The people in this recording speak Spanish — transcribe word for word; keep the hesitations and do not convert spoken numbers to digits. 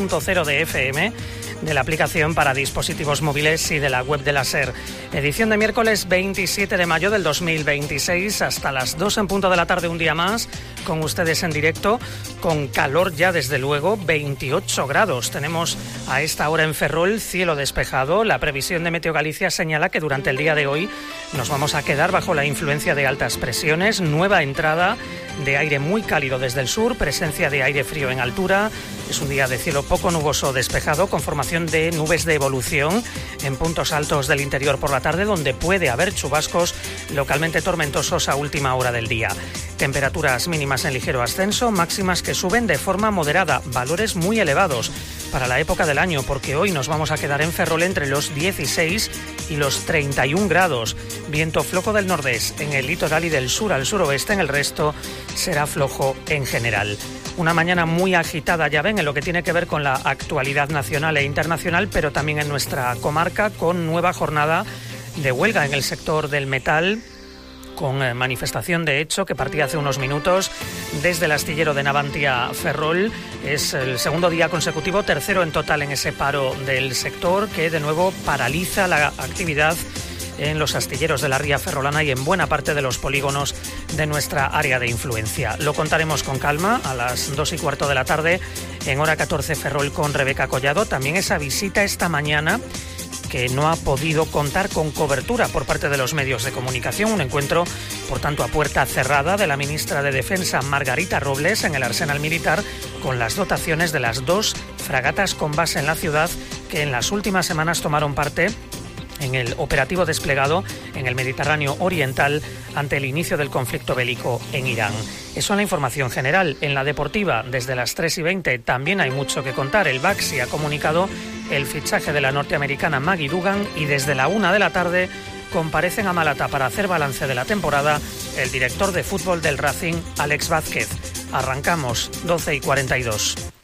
punto cero de F M, de la aplicación para dispositivos móviles y de la web de la SER. Edición de miércoles veintisiete de mayo del dos mil veintiséis, hasta las dos en punto de la tarde, un día más, con ustedes en directo, con calor ya desde luego, veintiocho grados. Tenemos a esta hora en Ferrol cielo despejado. La previsión de Meteo Galicia señala que durante el día de hoy nos vamos a quedar bajo la influencia de altas presiones, nueva entrada de aire muy cálido desde el sur, presencia de aire frío en altura. Es un día de cielo poco nuboso despejado, con formación de nubes de evolución en puntos altos del interior por la tarde, donde puede haber chubascos localmente tormentosos a última hora del día. Temperaturas mínimas en ligero ascenso, máximas que suben de forma moderada, valores muy elevados para la época del año, porque hoy nos vamos a quedar en Ferrol entre los dieciséis y los treinta y un grados. Viento flojo del nordeste en el litoral y del sur al suroeste, en el resto será flojo en general. Una mañana muy agitada, ya ven, en lo que tiene que ver con la actualidad nacional e internacional, pero también en nuestra comarca, con nueva jornada de huelga en el sector del metal, con manifestación de hecho que partía hace unos minutos desde el astillero de Navantia Ferrol. Es el segundo día consecutivo, tercero en total en ese paro del sector, que de nuevo paraliza la actividad en los astilleros de la ría ferrolana y en buena parte de los polígonos de nuestra área de influencia. Lo contaremos con calma a las dos y cuarto de la tarde en hora catorce Ferrol con Rebeca Collado. También esa visita esta mañana que no ha podido contar con cobertura por parte de los medios de comunicación. Un encuentro, por tanto, a puerta cerrada de la ministra de Defensa, Margarita Robles, en el arsenal militar, con las dotaciones de las dos fragatas con base en la ciudad que en las últimas semanas tomaron parte en el operativo desplegado en el Mediterráneo Oriental ante el inicio del conflicto bélico en Irán. Eso en la información general. En la deportiva, desde las tres y veinte, también hay mucho que contar. El Baxi ha comunicado el fichaje de la norteamericana Maggie Dugan y desde la una de la tarde comparecen a Malata para hacer balance de la temporada el director de fútbol del Racing, Alex Vázquez. Arrancamos, doce y cuarenta y dos.